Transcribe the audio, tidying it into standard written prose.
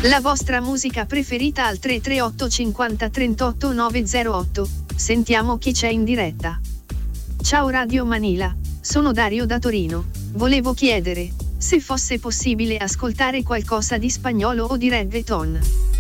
La vostra musica preferita al 338 50 38 908. Sentiamo chi c'è in diretta. Ciao Radio Manila, sono Dario da Torino. Volevo chiedere se fosse possibile ascoltare qualcosa di spagnolo o di reggaeton.